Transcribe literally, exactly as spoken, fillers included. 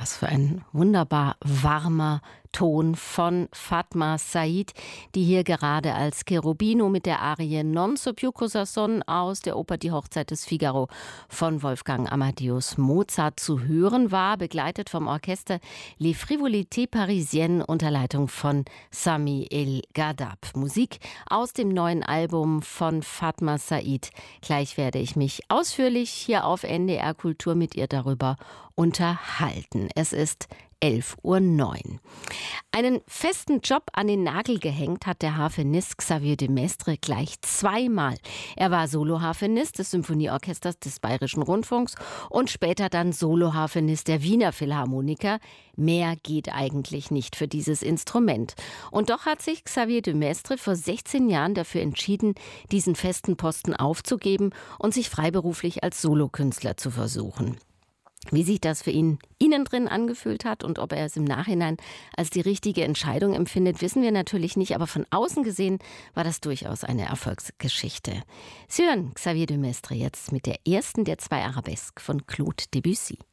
Was für ein wunderbar warmer Ton von Fatma Said, die hier gerade als Cherubino mit der Arie Non so più cosa son aus der Oper Die Hochzeit des Figaro von Wolfgang Amadeus Mozart zu hören war, begleitet vom Orchester Les Frivolités Parisiennes unter Leitung von Sami El Ghadab. Musik aus dem neuen Album von Fatma Said. Gleich werde ich mich ausführlich hier auf N D R Kultur mit ihr darüber unterhalten. Es ist elf Uhr neun. Einen festen Job an den Nagel gehängt hat der Harfenist Xavier de Maistre gleich zweimal. Er war Soloharfenist des Symphonieorchesters des Bayerischen Rundfunks und später dann Soloharfenist der Wiener Philharmoniker. Mehr geht eigentlich nicht für dieses Instrument. Und doch hat sich Xavier de Maistre vor sechzehn Jahren dafür entschieden, diesen festen Posten aufzugeben und sich freiberuflich als Solokünstler zu versuchen. Wie sich das für ihn innen drin angefühlt hat und ob er es im Nachhinein als die richtige Entscheidung empfindet, wissen wir natürlich nicht. Aber von außen gesehen war das durchaus eine Erfolgsgeschichte. Sie hören Xavier de Maistre jetzt mit der ersten der zwei Arabesques von Claude Debussy.